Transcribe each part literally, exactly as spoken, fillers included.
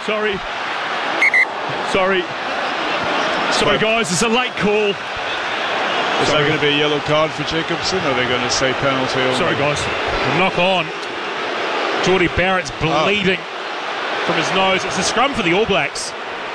Sorry. Sorry. Sorry, guys, it's a late call. Is that going to be a yellow card for Jacobson, or are they going to say penalty? Only? Sorry, guys. Knock on. Jordie Barrett's bleeding oh. from his nose. It's a scrum for the All Blacks.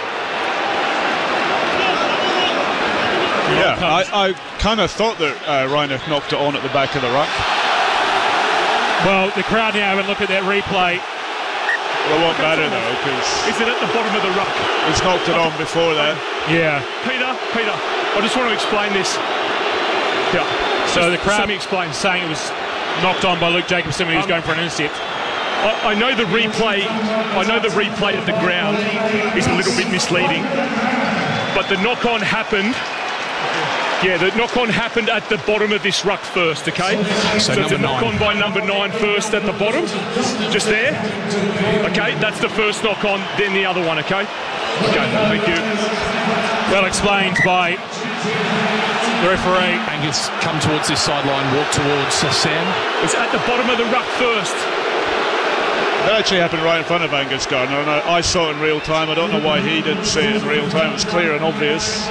Yeah, I, I kind of thought that uh, Reinach knocked it on at the back of the ruck. Well, the crowd now have a look at that replay. Well, it won't matter though, because is it at the bottom of the ruck? He's knocked it on before that. Yeah. Peter, Peter, I just want to explain this. Yeah. So the crowd explain. saying it was knocked on by Luke Jacobson when he was um, going for an intercept. I, I know the replay. I know the replay at the ground is a little bit misleading, but the knock-on happened. Yeah, the knock-on happened at the bottom of this ruck first, okay? So, so it's a knock-on by number nine first at the bottom, just there. Okay, that's the first knock-on, then the other one, okay? Okay, thank you. Well explained by the referee. Angus, come towards this sideline, walk towards uh, Sam. It's at the bottom of the ruck first. That actually happened right in front of Angus Gardner, and I, I saw it in real time. I don't know why he didn't see it in real time. It was clear and obvious.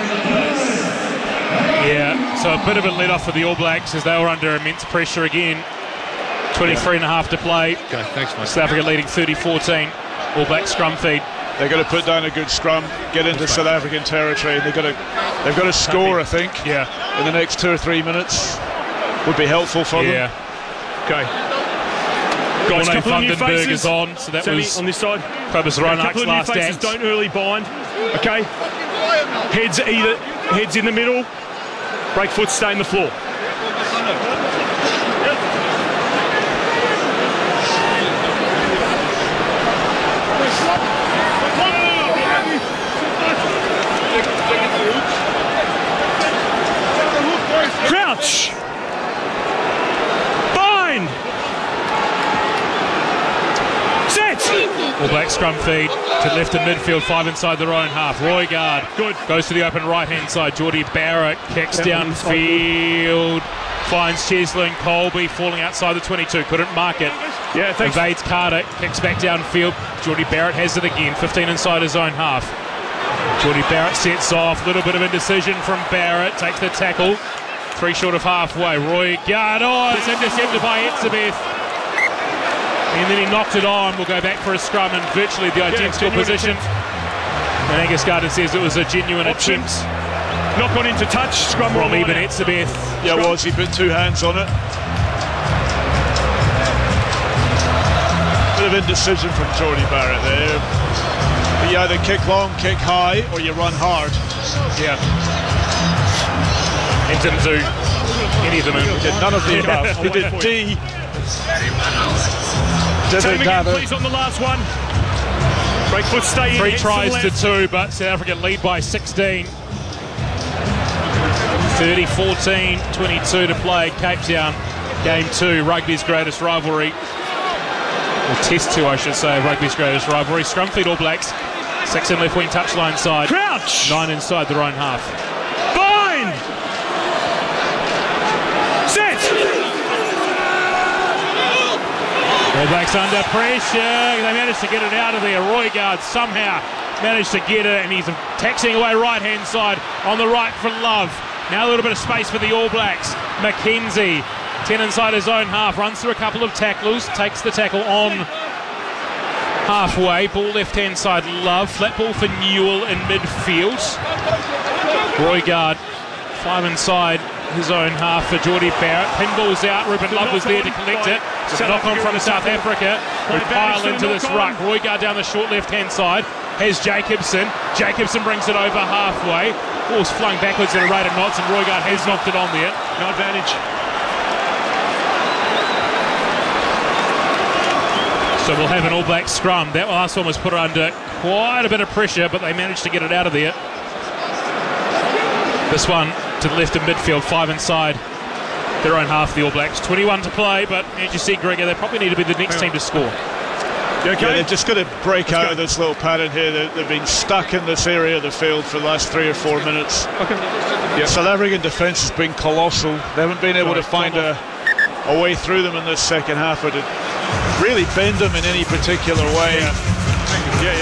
Yeah, so a bit of a let-off for the All Blacks as they were under immense pressure again. twenty-three and a half to play. Okay, thanks, mate. South Africa leading thirty fourteen. All Black scrum feed. They've got to put down a good scrum, get into South African territory. They've got to, they've got to score, I think. Yeah. In the next two or three minutes, would be helpful for yeah. them. Okay. Guys, Corne couple of new Vandenberg faces is on, so that Sammy, was on this side. Cobus Okay, Reinach's couple of new last faces. act. Don't early bind. Okay. Heads either heads in the middle. Break foot, stay on the floor. Crouch. Bind. Set. All Black scrum feed to left in midfield, five inside their own half. Roigard Good. goes to the open right-hand side. Jordie Barrett kicks downfield, finds Cheslin Colby falling outside the twenty-two, couldn't mark it. Yeah, thanks. Evades Carter, kicks back downfield. Jordie Barrett has it again, fifteen inside his own half. Jordie Barrett sets off, little bit of indecision from Barrett, takes the tackle, three short of halfway. Roigard, oh, it's intercepted by Etzebeth. And then he knocked it on. We'll go back for a scrum in virtually the identical yeah, position. Attempt. And Angus Gardner says it was a genuine Option. attempt. Knock on into touch, scrum From right Eben line. Etzebeth. Yeah, it was. He put two hands on it. Bit of indecision from Jordie Barrett there. You either kick long, kick high, or you run hard. Yeah. He didn't do any of them. He did none of the above. He did D. Take him again, please, on the last one. Break foot, stay in. Three tries to two, but South Africa lead by sixteen. thirty fourteen, twenty-two to play. Cape Town, game two, rugby's greatest rivalry. Or test two, I should say, rugby's greatest rivalry. Scrum feed All Blacks, six in left wing touchline side. Crouch! Nine inside their own half. Bind! Set! All Blacks under pressure. They managed to get it out of there. Roigard somehow managed to get it, and he's taxiing away right-hand side on the right for Love. Now a little bit of space for the All Blacks. McKenzie, ten inside his own half, runs through a couple of tacklers, takes the tackle on halfway. Ball left-hand side, Love. Flat ball for Newell in midfield. Roigard, five inside his own half for Jordie Barrett. Pinball's out. Ruben Love was there to collect it. It's a knock on from South Africa. We pile into this ruck. Roigard down the short left-hand side. Has Jacobson. Jacobson brings it over halfway. Ball's flung backwards at a rate of knots, and Roigard has knocked it on there. No advantage. So we'll have an All Black scrum. That last one was put under quite a bit of pressure, but they managed to get it out of there. This one to the left of midfield, five inside their own half, the All Blacks. twenty-one to play, but as you see, Gregor, they probably need to be the next team to score. You okay? Yeah, they've just got to break Let's out go. of this little pattern here. They've, they've been stuck in this area of the field for the last three or four minutes. Okay. Yeah. South African defence has been colossal. They haven't been able right, to find a, a way through them in this second half, or to really bend them in any particular way. Yeah. Yeah, yeah.